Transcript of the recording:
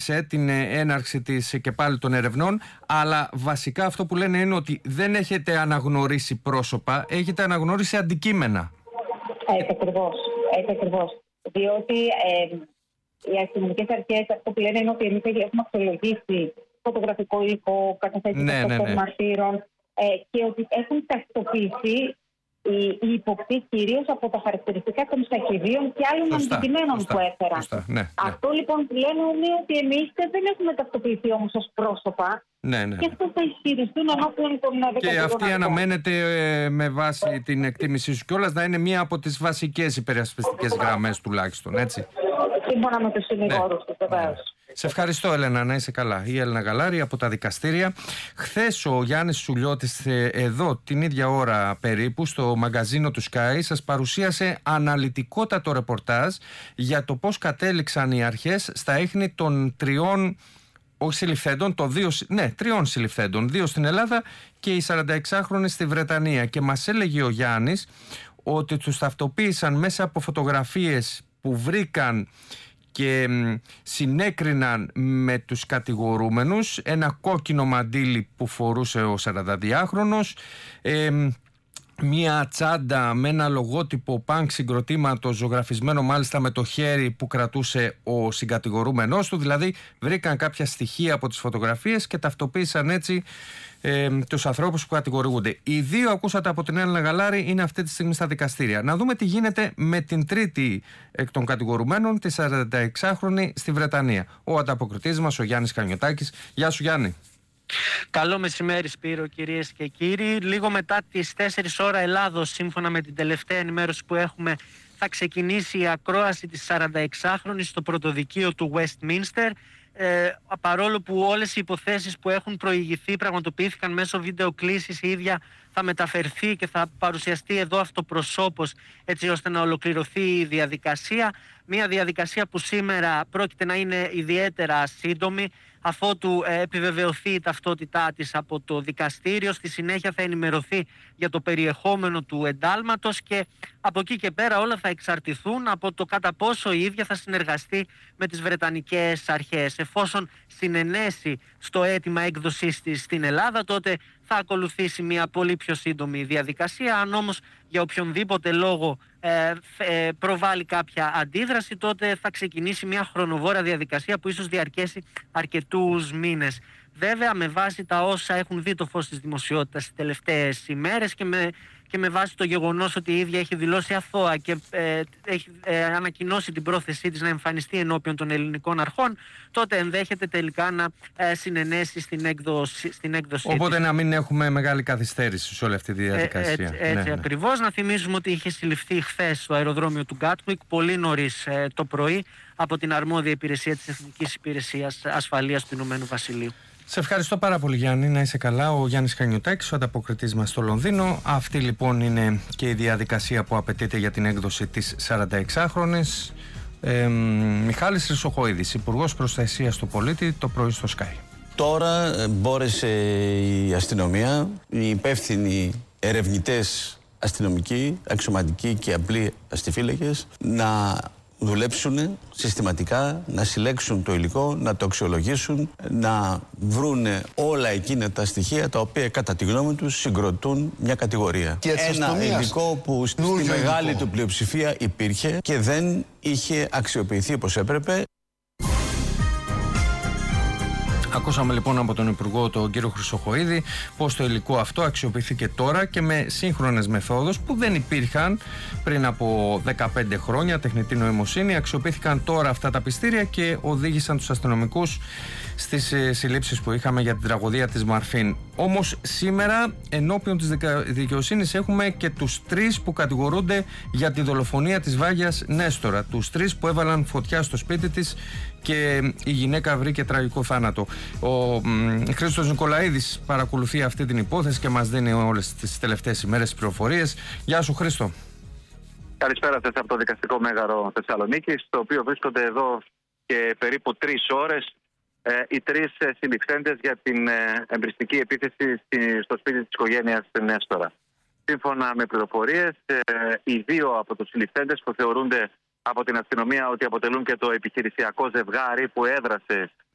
ανακοίνωσε την έναρξη της και πάλι των ερευνών, αλλά βασικά αυτό που λένε είναι ότι δεν έχετε αναγνωρίσει πρόσωπα, έχετε αναγνωρίσει αντικείμενα. Έτσι ακριβώς. Διότι οι αστυνομικές αρχές αυτό που λένε είναι ότι εμείς έχουμε αξιολογήσει φωτογραφικό υλικό, καταθέσεις των μαρτύρων και ότι έχουν ταυτοποιηθεί οι υποκτοί κυρίως από τα χαρακτηριστικά των σακιδίων και άλλων αντικειμένων που έφεραν. Αυτό λοιπόν που λένε είναι ότι εμείς δεν έχουμε ταυτοποιηθεί όμως ως πρόσωπα. Και αυτό θα ισχυριστούν ενώπιον των δικαστικών. Και αυτή αναμένεται με βάση την εκτίμησή σου κιόλας να είναι μία από τις βασικές υπερασπιστικές γραμμές τουλάχιστον, έτσι. Σύμφωνα με τους συνηγόρους του, βεβαίως. Σε ευχαριστώ, Έλενα, να είσαι καλά. Η Έλενα Γαλάρη από τα δικαστήρια. Χθες ο Γιάννης Σουλιώτης εδώ την ίδια ώρα περίπου στο μαγκαζίνο του Sky σας παρουσίασε αναλυτικότατο ρεπορτάζ για το πώς κατέληξαν οι αρχές στα ίχνη των τριών συλληφθέντων, τριών συλληφθέντων, 2 στην Ελλάδα και οι 46χρονοι στη Βρετανία. Και μας έλεγε ο Γιάννης ότι τους ταυτοποίησαν μέσα από φωτογραφίες που βρήκαν και συνέκριναν με τους κατηγορούμενους, ένα κόκκινο μαντίλι που φορούσε ο 42χρονος, μία τσάντα με ένα λογότυπο πανκ συγκροτήματος ζωγραφισμένο μάλιστα με το χέρι που κρατούσε ο συγκατηγορούμενός του. Δηλαδή βρήκαν κάποια στοιχεία από τις φωτογραφίες και ταυτοποίησαν έτσι τους ανθρώπους που κατηγορούνται. Οι 2 ακούσατε από την Έλενα Γαλάρη είναι αυτή τη στιγμή στα δικαστήρια. Να δούμε τι γίνεται με την τρίτη εκ των κατηγορουμένων, τη 46χρονη στη Βρετανία. Ο ανταποκριτής μας, ο Γιάννης Χανιωτάκης. Γεια σου, Γιάννη. Καλό μεσημέρι, Σπύρο, κυρίες και κύριοι. Λίγο μετά τις 4 ώρα Ελλάδος, σύμφωνα με την τελευταία ενημέρωση που έχουμε, θα ξεκινήσει η ακρόαση της 46χρονης στο πρωτοδικείο του Westminster. Παρόλο που όλες οι υποθέσεις που έχουν προηγηθεί πραγματοποιήθηκαν μέσω βίντεο κλήσης, η ίδια θα μεταφερθεί και θα παρουσιαστεί εδώ αυτοπροσώπως, έτσι ώστε να ολοκληρωθεί η διαδικασία. Μια διαδικασία που σήμερα πρόκειται να είναι ιδιαίτερα σύντομη, αφότου επιβεβαιωθεί η ταυτότητά της από το δικαστήριο. Στη συνέχεια θα ενημερωθεί για το περιεχόμενο του εντάλματος και από εκεί και πέρα όλα θα εξαρτηθούν από το κατά πόσο η ίδια θα συνεργαστεί με τις βρετανικές αρχές. Εφόσον συνενέσει στο αίτημα έκδοσής της στην Ελλάδα, τότε θα ακολουθήσει μια πολύ πιο σύντομη διαδικασία. Αν όμως για οποιονδήποτε λόγο προβάλλει κάποια αντίδραση, τότε θα ξεκινήσει μια χρονοβόρα διαδικασία που ίσως διαρκέσει αρκετούς μήνες. Βέβαια, με βάση τα όσα έχουν δει το φως της δημοσιότητας τις τελευταίες ημέρες και με βάση το γεγονός ότι η ίδια έχει δηλώσει αθώα και έχει ανακοινώσει την πρόθεσή της να εμφανιστεί ενώπιον των ελληνικών αρχών, τότε ενδέχεται τελικά να συνενέσει στην έκδοση Οπότε της. Να μην έχουμε μεγάλη καθυστέρηση σε όλη αυτή τη διαδικασία. Έτσι ακριβώς. Να θυμίζουμε ότι είχε συλληφθεί χθες στο αεροδρόμιο του Γκάτουικ πολύ νωρίς το πρωί από την αρμόδια υπηρεσία της Εθνικής Υπηρεσίας Ασφαλείας του Ηνωμένου Βασιλείου. Σε ευχαριστώ πάρα πολύ, Γιάννη, να είσαι καλά. Ο Γιάννης Χανιωτάκης, ο ανταποκριτής μας στο Λονδίνο. Αυτή λοιπόν είναι και η διαδικασία που απαιτείται για την έκδοση της 46χρονης. Μιχάλης Χρυσοχοΐδης, Υπουργός Προστασίας του Πολίτη, το πρωί στο Sky. Τώρα μπόρεσε η αστυνομία, οι υπεύθυνοι ερευνητές αστυνομικοί, αξιωματικοί και απλοί αστιφύλακες να δουλέψουν συστηματικά, να συλλέξουν το υλικό, να το αξιολογήσουν, να βρούνε όλα εκείνα τα στοιχεία τα οποία κατά τη γνώμη τους συγκροτούν μια κατηγορία. Και ένα υλικό που στη μεγάλη του πλειοψηφία υπήρχε και δεν είχε αξιοποιηθεί όπως έπρεπε. Ακούσαμε λοιπόν από τον Υπουργό, τον κύριο Χρυσοχοΐδη, πως το υλικό αυτό αξιοποιήθηκε τώρα και με σύγχρονες μεθόδους που δεν υπήρχαν πριν από 15 χρόνια, τεχνητή νοημοσύνη. Αξιοποιήθηκαν τώρα αυτά τα πιστήρια και οδήγησαν τους αστυνομικούς στις συλλήψεις που είχαμε για την τραγωδία της Μαρφίν. Όμως σήμερα ενώπιον της δικαιοσύνης έχουμε και τους 3 που κατηγορούνται για τη δολοφονία της Βάγιας Νέστορα. Τους 3 που έβαλαν φωτιά στο σπίτι της και η γυναίκα βρήκε τραγικό θάνατο. Ο Χρήστος Νικολαίδης παρακολουθεί αυτή την υπόθεση και μας δίνει όλες τις τελευταίες ημέρες πληροφορίες. Γεια σου, Χρήστο. Καλησπέρα σας από το δικαστικό μέγαρο Θεσσαλονίκης, στο οποίο βρίσκονται εδώ και περίπου 3 ώρες οι 3 συλληφθέντες για την εμπριστική επίθεση στο σπίτι της οικογένειας Νέστορα. Σύμφωνα με πληροφορίες, οι 2 από τους συλληφθέντες που θεωρούνται από την αστυνομία ότι αποτελούν και το επιχειρησιακό ζευγάρι που έδρασε